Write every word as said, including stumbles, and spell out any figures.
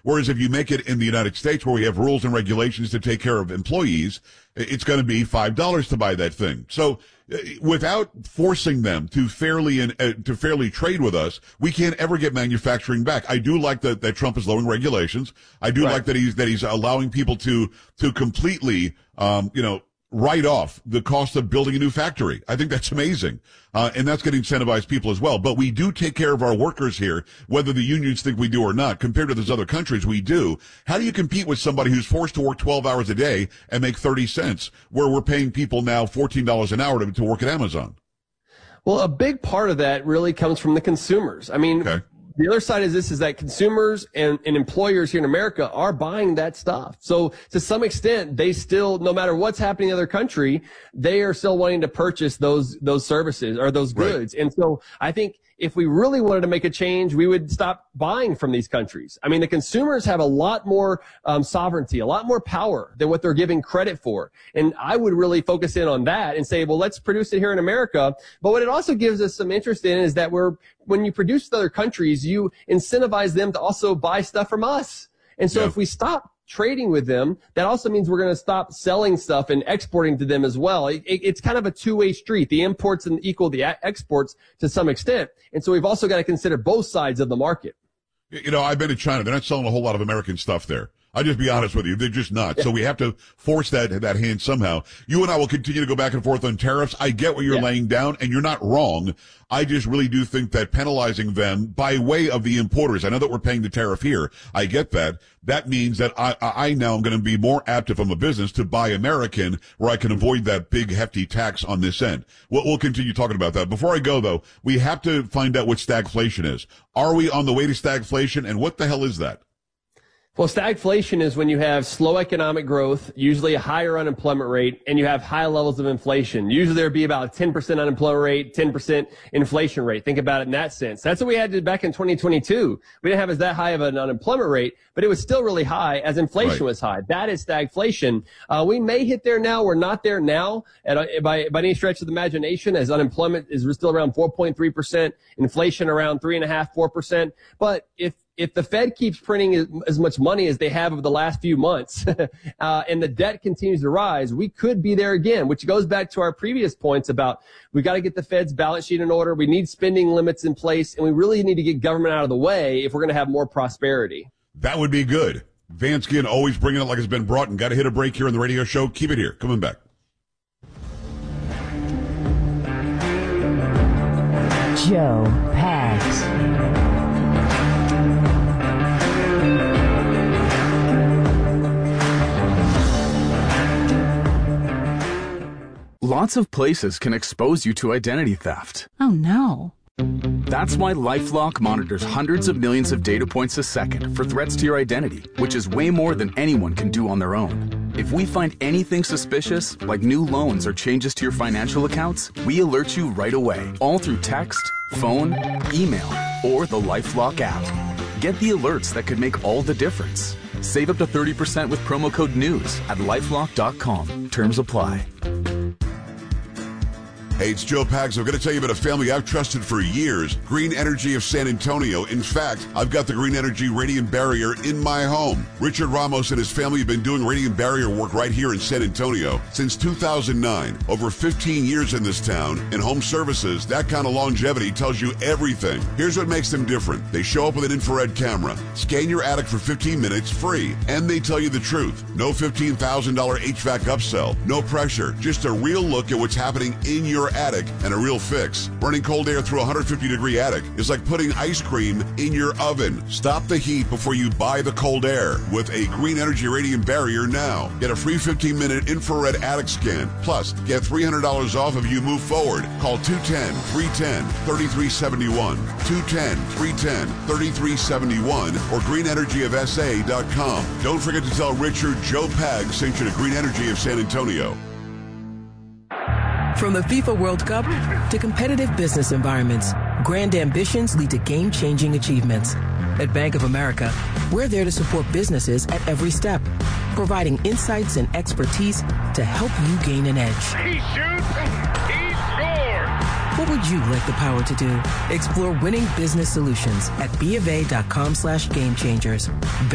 Whereas if you make it in the United States, where we have rules and regulations to take care of employees, it's going to be five dollars to buy that thing. So uh, without forcing them to fairly in, uh, to fairly trade with us, we can't ever get manufacturing back. I do like that, that Trump is lowering regulations. I do Right. like that he's, that he's allowing people to, to completely, um, you know, write off the cost of building a new factory. I think that's amazing. Uh, and that's going to incentivize people as well. But we do take care of our workers here, whether the unions think we do or not. Compared to those other countries, we do. How do you compete with somebody who's forced to work twelve hours a day and make thirty cents, where we're paying people now fourteen dollars an hour to, to work at Amazon? Well, a big part of that really comes from the consumers. I mean, Okay. The other side is this, is that consumers and, and employers here in America are buying that stuff. So to some extent, they still, no matter what's happening in other country, they are still wanting to purchase those, those services or those Right. goods. And so I think if we really wanted to make a change, we would stop buying from these countries. I mean, the consumers have a lot more um, sovereignty, a lot more power than what they're giving credit for. And I would really focus in on that and say, well, let's produce it here in America. But what it also gives us some interest in is that we're, when you produce in other countries, you incentivize them to also buy stuff from us. And so Yeah. if we stop trading with them, that also means we're going to stop selling stuff and exporting to them as well. It, it, it's kind of a two-way street. The imports and equal the a- exports to some extent. And so we've also got to consider both sides of the market. You know, I've been to China. They're not selling a whole lot of American stuff there. I'll just be honest with you. They're just not. So we have to force that, that hand somehow. You and I will continue to go back and forth on tariffs. I get what you're Yeah. laying down, and you're not wrong. I just really do think that penalizing them by way of the importers, I know that we're paying the tariff here. I get that. That means that I, I now am going to be more apt, if I'm a business, to buy American, where I can avoid that big hefty tax on this end. We'll, we'll continue talking about that. Before I go, though, we have to find out what stagflation is. Are we on the way to stagflation, and what the hell is that? Well, stagflation is when you have slow economic growth, usually a higher unemployment rate, and you have high levels of inflation. Usually there'd be about a ten percent unemployment rate, ten percent inflation rate. Think about it in that sense. That's what we had back in twenty twenty-two. We didn't have as that high of an unemployment rate, but it was still really high as inflation Right. was high. That is stagflation. Uh, we may hit there now. We're not there now at, uh, by, by any stretch of the imagination, as unemployment is still around four point three percent, inflation around three point five, four percent. But if If the Fed keeps printing as, as much money as they have over the last few months, uh, and the debt continues to rise, we could be there again, which goes back to our previous points about we got to get the Fed's balance sheet in order. We need spending limits in place, and we really need to get government out of the way if we're going to have more prosperity. That would be good. Vance Ginn always bringing it like it's been brought, and got to hit a break here on the radio show. Keep it here. Coming back. Joe Pags. Lots of places can expose you to identity theft. Oh no. That's why LifeLock monitors hundreds of millions of data points a second for threats to your identity, which is way more than anyone can do on their own. If we find anything suspicious, like new loans or changes to your financial accounts, we alert you right away, all through text, phone, email, or the LifeLock app. Get the alerts that could make all the difference. Save up to thirty percent with promo code NEWS at lifelock dot com. Terms apply. Hey, it's Joe Pags. I'm going to tell you about a family I've trusted for years, Green Energy of San Antonio. In fact, I've got the Green Energy Radiant Barrier in my home. Richard Ramos and his family have been doing radiant barrier work right here in San Antonio since two thousand nine. Over fifteen years in this town. In home services, that kind of longevity tells you everything. Here's what makes them different. They show up with an infrared camera, scan your attic for fifteen minutes free, and they tell you the truth. No fifteen thousand dollars H V A C upsell, no pressure, just a real look at what's happening in your attic and a real fix. Running cold air through a one hundred fifty degree attic is like putting ice cream in your oven. Stop the heat before you buy the cold air with a Green Energy Radiant Barrier now. Get a free fifteen minute infrared attic scan. Plus, get three hundred dollars off if you move forward. Call two one zero, three one zero, three three seven one, two one zero, three one zero, three three seven one, or green energy of s a dot com. Don't forget to tell Richard Joe Pag sent you to Green Energy of San Antonio. From the FIFA World Cup to competitive business environments, grand ambitions lead to game-changing achievements. At Bank of America, we're there to support businesses at every step, providing insights and expertise to help you gain an edge. He shoots, he scores! What would you like the power to do? Explore winning business solutions at B of A dot com slash game changers.